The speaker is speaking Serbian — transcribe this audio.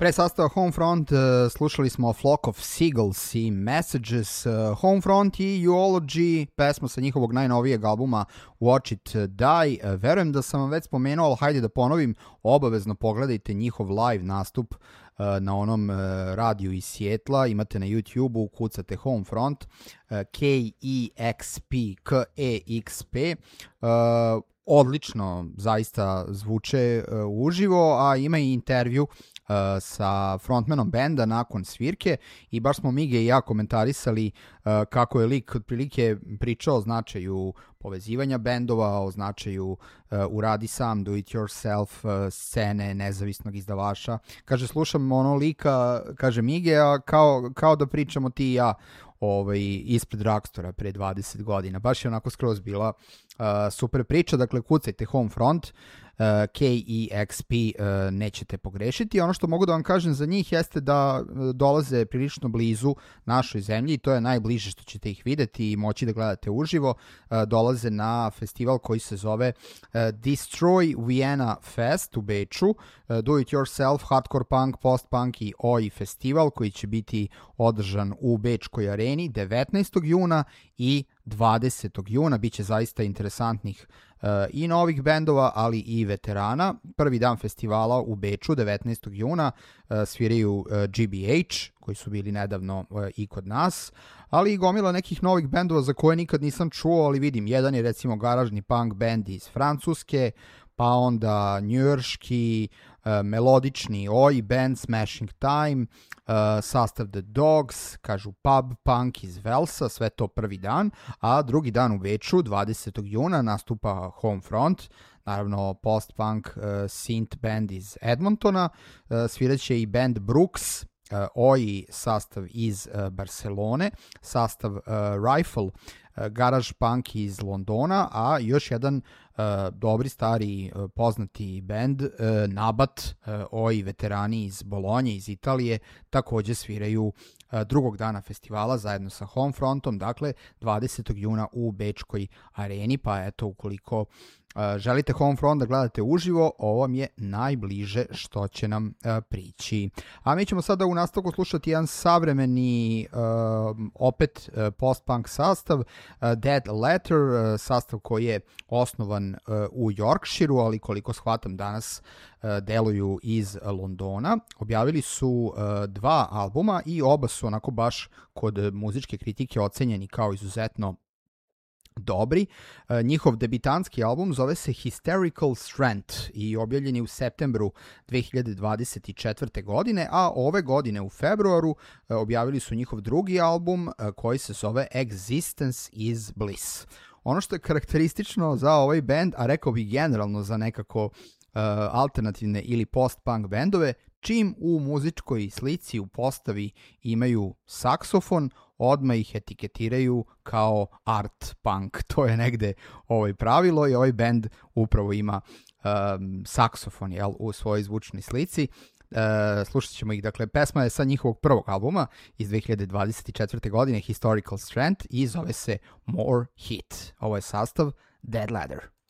Pre sastava Homefront slušali smo Flock of Seagulls i Messages. Homefront i Eulogy, pesma sa njihovog najnovijeg albuma Watch It Die. Verujem da sam vam već spomenuo, ali hajde da ponovim, obavezno pogledajte njihov live nastup na onom radiju iz Sjetla. Imate na YouTube-u, kucate Homefront, K-E-X-P. Odlično zaista zvuče uživo, a ima i intervju sa frontmanom benda nakon svirke i baš smo Mige i ja komentarisali kako je lik otprilike pričao o značaju povezivanja bendova, o značaju uradi sam, do it yourself scene nezavisnog izdavača. Kaže, slušam ono lika, kaže Mige, a kao da pričamo ti i ja ispred Rockstora pre 20 godina. Baš je onako skroz bila super priča. Dakle, kucajte Homefront, KEXP, nećete pogrešiti. Ono što mogu da vam kažem za njih jeste da dolaze prilično blizu našoj zemlji i to je najbliže što ćete ih videti i moći da gledate uživo. Dolaze na festival koji se zove Destroy Vienna Fest u Beču, do it yourself, hardcore punk, post-punk i oi festival koji će biti održan u Bečkoj areni 19. juna i 20. juna. Biće zaista interesantnih i novih bendova, ali i veterana. Prvi dan festivala u Beču, 19. juna, sviraju GBH, koji su bili nedavno i kod nas, ali i gomila nekih novih bendova za koje nikad nisam čuo, ali vidim, jedan je recimo garažni punk band iz Francuske, pa onda njujorški melodični oi band Smashing Time, sastav The Dogs, kažu pub punk iz Velsa, sve to prvi dan, a drugi dan u Beču, 20. juna, nastupa Homefront, naravno post-punk synth band iz Edmontona, sviraće i band Brooks, oi sastav iz Barcelone, sastav Rifle, garage punk iz Londona, a još jedan dobri stari poznati band Nabat, oi veterani iz Bolonje, iz Italije, takođe sviraju drugog dana festivala zajedno sa Homefrontom, dakle 20. juna u Bečkoj areni, pa eto, ukoliko želite Homefront da gledate uživo, ovo vam je najbliže što će nam prići. A mi ćemo sada u nastavku slušati jedan savremeni opet post-punk sastav, Dead Letter, sastav koji je osnovan u Yorkshireu, ali koliko shvatam danas deluju iz Londona. Objavili su dva albuma i oba su onako baš kod muzičke kritike ocenjeni kao izuzetno dobri. Njihov debitanski album zove se Hysterical Strength i objavljen je u septembru 2024. godine, a ove godine u februaru objavili su njihov drugi album koji se zove Existence is Bliss. Ono što je karakteristično za ovaj band, a rekao bih generalno za nekako alternativne ili post-punk bendove, čim u muzičkoj slici u postavi imaju saksofon, odmah ih etiketiraju kao art punk. To je negde pravilo i ovaj band upravo ima saksofon u svojoj zvučnoj slici. Slušat ćemo ih, dakle, pesma je sa njihovog prvog albuma iz 2024. godine, Historical Strength, i zove se More Hit. Ovo je sastav Dead Letter.